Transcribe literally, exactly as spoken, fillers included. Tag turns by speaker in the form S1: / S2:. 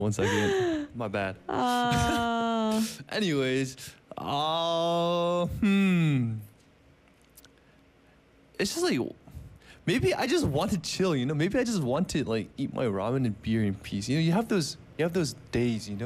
S1: One second. My bad.
S2: Uh,
S1: Anyways, uh, hmm. It's just like maybe I just want to chill, you know? Maybe I just want to like eat my ramen and beer in peace. You know, you have those you have those days, you know?